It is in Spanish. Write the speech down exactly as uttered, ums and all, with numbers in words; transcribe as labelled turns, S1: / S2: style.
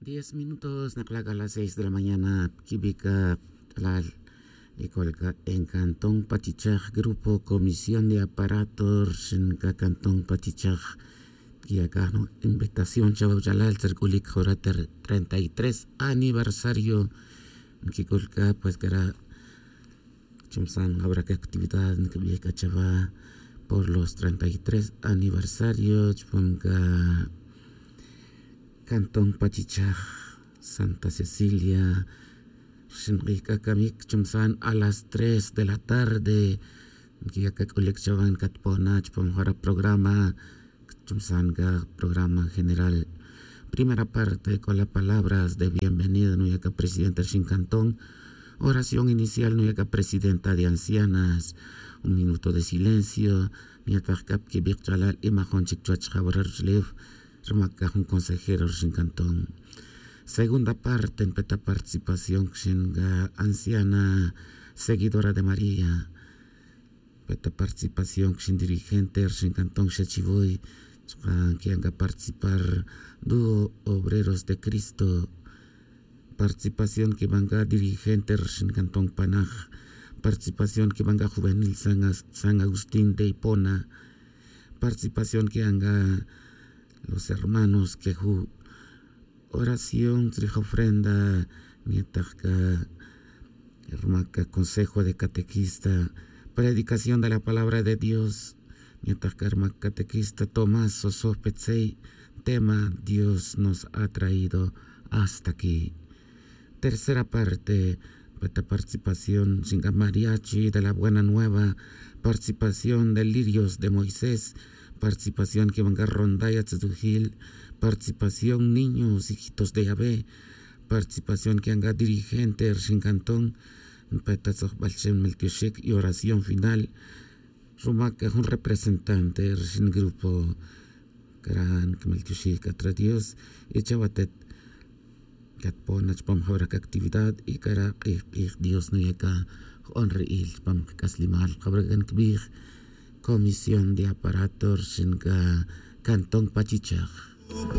S1: Diez minutos, naklaga a las seis de la mañana, Kibika, Tlal, Icolca, en Cantón Pachichaj, Grupo Comisión de Aparatos, en Cantón Pachichaj, y acá, ¿no? Invitación, Chabau Yalal, Cerculic, Jorater, treinta y tres aniversario, Kicolca, pues que era, Chumsan, habrá que actividad, que viega Chava, por los treinta y tres aniversarios, Chumka, Cantón Pachichaj, Santa Cecilia, Shinrika Kamik Chumsan a las tres de la tarde, que acá coleccionaban Catponach, para programa, Chumsan programa general. Primera parte con las palabras de bienvenida, no acá presidente Shin Cantón, oración inicial, no acá presidenta de ancianas, un minuto de silencio, ni acá que Bichalal y Mahon Chikchuach Jabararlev. Un consejero en Cantón. Segunda parte, en peta participación, Xinga, anciana, seguidora de María. Peta participación, Xin dirigente, en Cantón, Xechivoy, que haga participar dúo obreros de Cristo. Participación que venga dirigente, en Cantón Panaj. Participación que venga juvenil San, San Agustín de Hipona. Participación que haga los hermanos que ju oración, trija ofrenda, nietajka, hermaca, consejo de catequista, predicación de la palabra de Dios, nietajka, hermaca, catequista, Tomás Sosopetsei, tema, Dios nos ha traído hasta aquí. Tercera parte, participación, Singa Mariachi de la Buena Nueva, participación de Lirios de Moisés, participación que venga Rondaya Tzedujil, participación niños, hijitos de Yahvé, participación que venga dirigente Ershin Cantón, Petazoch Balshem Meltioshek y oración final. Rumaka es un representante Ershin Grupo Gran Meltioshek atra Dios y Chabatet Katponach Pam Hora actividad y Kara Dios no yeka honre il Pam Kaslimal Kabragan Kbir. Comisión de Aparatos en Cantón Pachichaj.